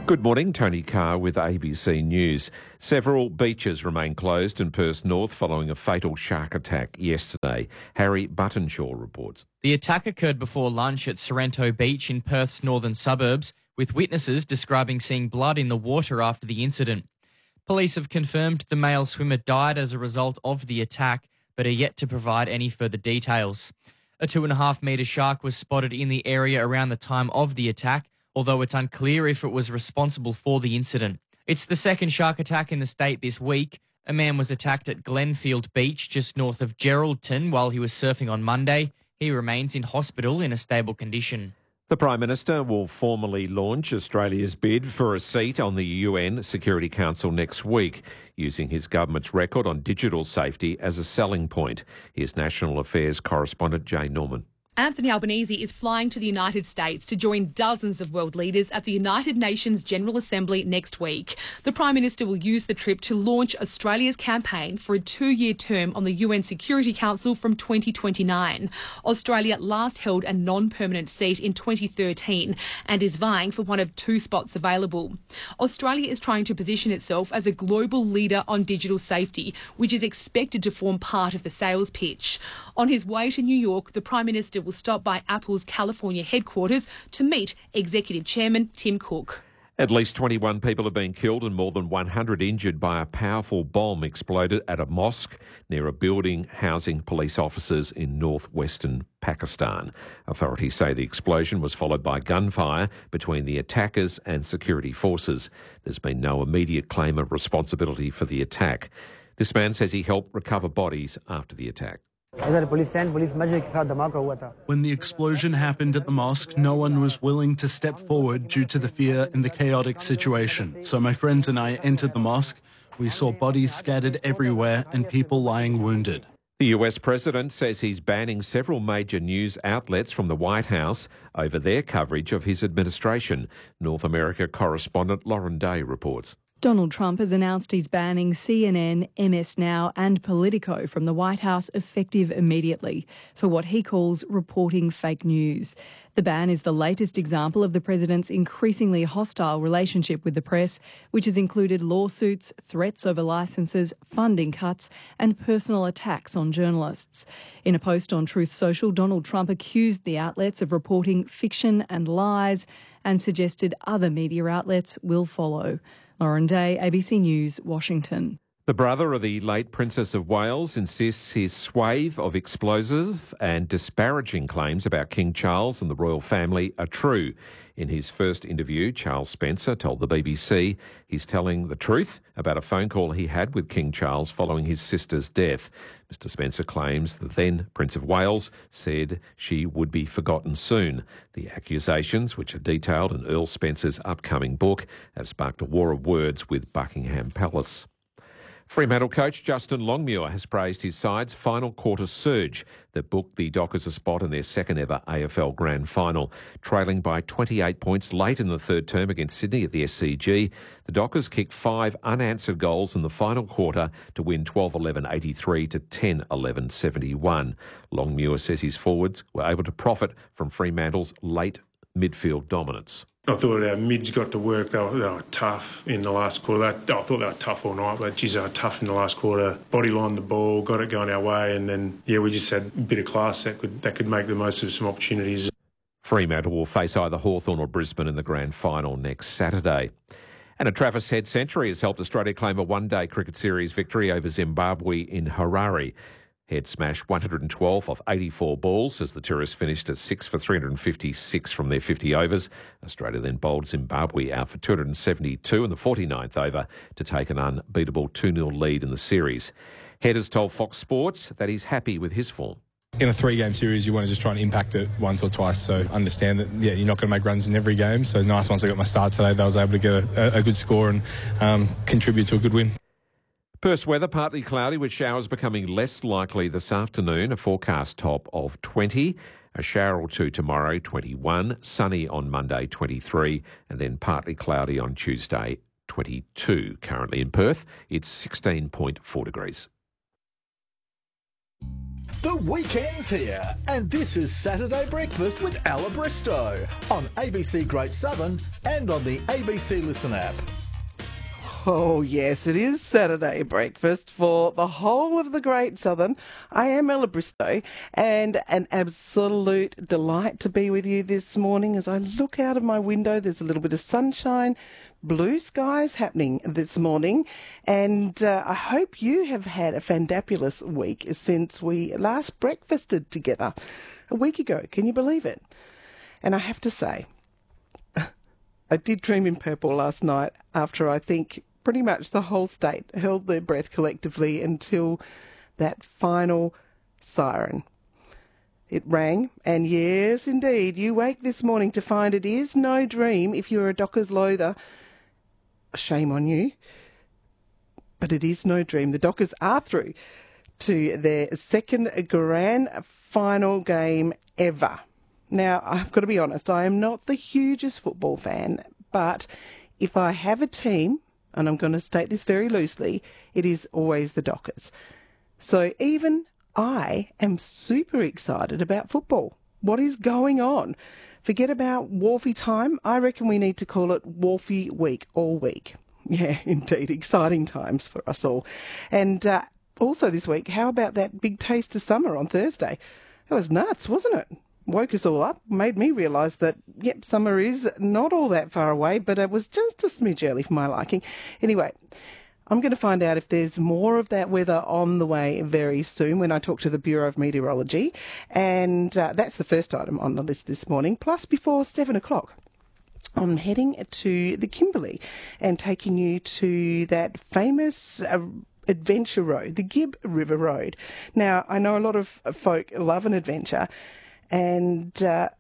Good morning, Tony Carr with ABC News. Several beaches remain closed in Perth North following a fatal shark attack yesterday. Harry Buttonshaw reports. The attack occurred before lunch at Sorrento Beach in Perth's northern suburbs, with witnesses describing seeing blood in the water after the incident. Police have confirmed the male swimmer died as a result of the attack, but are yet to provide any further details. A 2.5-metre shark was spotted in the area around the time of the attack, although it's unclear if it was responsible for the incident. It's the second shark attack in the state this week. A man was attacked at Glenfield Beach just north of Geraldton while he was surfing on Monday. He remains in hospital in a stable condition. The Prime Minister will formally launch Australia's bid for a seat on the UN Security Council next week, using his government's record on digital safety as a selling point. Here's National Affairs correspondent Jane Norman. Anthony Albanese is flying to the United States to join dozens of world leaders at the United Nations General Assembly next week. The Prime Minister will use the trip to launch Australia's campaign for a 2-year term on the UN Security Council from 2029. Australia last held a non-permanent seat in 2013 and is vying for one of 2 spots available. Australia is trying to position itself as a global leader on digital safety, which is expected to form part of the sales pitch. On his way to New York, the Prime Minister will stop by Apple's California headquarters to meet Executive Chairman Tim Cook. At least 21 people have been killed and more than 100 injured by a powerful bomb exploded at a mosque near a building housing police officers in northwestern Pakistan. Authorities say the explosion was followed by gunfire between the attackers and security forces. There's been no immediate claim of responsibility for the attack. This man says he helped recover bodies after the attack. When the explosion happened at the mosque, no one was willing to step forward due to the fear in the chaotic situation. So my friends and I entered the mosque. We saw bodies scattered everywhere and people lying wounded. The US President says he's banning several major news outlets from the White House over their coverage of his administration. North America correspondent Lauren Day reports. Donald Trump has announced he's banning CNN, MS Now and Politico from the White House effective immediately for what he calls reporting fake news. The ban is the latest example of the president's increasingly hostile relationship with the press, which has included lawsuits, threats over licences, funding cuts and personal attacks on journalists. In a post on Truth Social, Donald Trump accused the outlets of reporting fiction and lies and suggested other media outlets will follow. Lauren Day, ABC News, Washington. The brother of the late Princess of Wales insists his swathe of explosive and disparaging claims about King Charles and the royal family are true. In his first interview, Charles Spencer told the BBC he's telling the truth about a phone call he had with King Charles following his sister's death. Mr Spencer claims the then Prince of Wales said she would be forgotten soon. The accusations, which are detailed in Earl Spencer's upcoming book, have sparked a war of words with Buckingham Palace. Fremantle coach Justin Longmuir has praised his side's final quarter surge that booked the Dockers a spot in their second ever AFL Grand Final. Trailing by 28 points late in the third term against Sydney at the SCG, the Dockers kicked 5 unanswered goals in the final quarter to win 12-11-83 to 10-11-71. Longmuir says his forwards were able to profit from Fremantle's late midfield dominance. I thought our mids got to work. They were tough in the last quarter. I thought they were tough all night, but geez, they were tough in the last quarter. Bodylined the ball, got it going our way, and then, we just had a bit of class that could make the most of some opportunities. Fremantle will face either Hawthorn or Brisbane in the grand final next Saturday. And a Travis Head century has helped Australia claim a one-day cricket series victory over Zimbabwe in Harare. Head smashed 112 off 84 balls as the tourists finished at 6 for 356 from their 50 overs. Australia then bowled Zimbabwe out for 272 in the 49th over to take an unbeatable 2-0 lead in the series. Head has told Fox Sports that he's happy with his form. In a 3-game series, you want to just try and impact it once or twice. So understand that, you're not going to make runs in every game. So nice once I got my start today that I was able to get a good score and contribute to a good win. Perth's weather, partly cloudy with showers becoming less likely this afternoon, a forecast top of 20, a shower or two tomorrow, 21, sunny on Monday, 23, and then partly cloudy on Tuesday, 22. Currently in Perth, it's 16.4 degrees. The weekend's here, and this is Saturday Breakfast with Ella Bristow on ABC Great Southern and on the ABC Listen app. Oh, yes, it is Saturday breakfast for the whole of the Great Southern. I am Ella Bristow, and an absolute delight to be with you this morning. As I look out of my window, there's a little bit of sunshine, blue skies happening this morning, and I hope you have had a fantabulous week since we last breakfasted together a week ago. Can you believe it? And I have to say, I did dream in purple last night after I think pretty much the whole state held their breath collectively until that final siren. It rang, and yes, indeed, you wake this morning to find it is no dream if you're a Dockers loather. Shame on you. But it is no dream. The Dockers are through to their second grand final game ever. Now, I've got to be honest, I am not the hugest football fan, but if I have a team, and I'm going to state this very loosely, it is always the Dockers. So even I am super excited about football. What is going on? Forget about Wharfie time. I reckon we need to call it Wharfie week all week. Yeah, indeed. Exciting times for us all. And also this week, how about that big taste of summer on Thursday? It was nuts, wasn't it? Woke us all up, made me realise that, yep, summer is not all that far away, but it was just a smidge early for my liking. Anyway, I'm going to find out if there's more of that weather on the way very soon when I talk to the Bureau of Meteorology. And that's the first item on the list this morning. Plus, before 7 o'clock, I'm heading to the Kimberley and taking you to that famous adventure road, the Gibb River Road. Now, I know a lot of folk love an adventure, and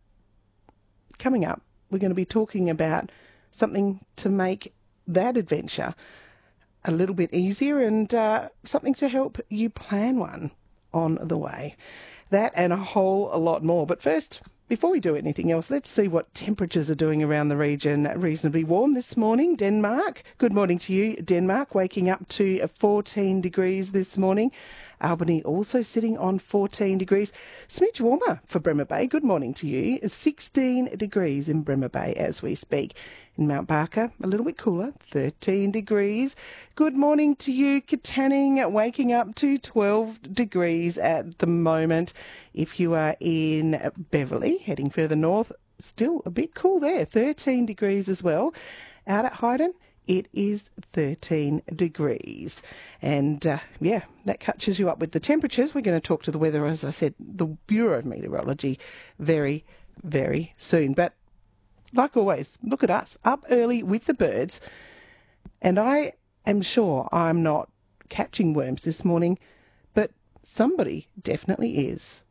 coming up, we're going to be talking about something to make that adventure a little bit easier and something to help you plan one on the way. That and a whole lot more. But first, before we do anything else, let's see what temperatures are doing around the region. Reasonably warm this morning. Denmark, good morning to you. Denmark waking up to 14 degrees this morning. Albany also sitting on 14 degrees. Smidge warmer for Bremer Bay. Good morning to you. 16 degrees in Bremer Bay as we speak. In Mount Barker, a little bit cooler, 13 degrees. Good morning to you, Katanning, waking up to 12 degrees at the moment. If you are in Beverley, heading further north, still a bit cool there, 13 degrees as well. Out at Hyden, it is 13 degrees. And, that catches you up with the temperatures. We're going to talk to the weather, as I said, the Bureau of Meteorology very, very soon. But like always, look at us, up early with the birds. And I am sure I'm not catching worms this morning, but somebody definitely is.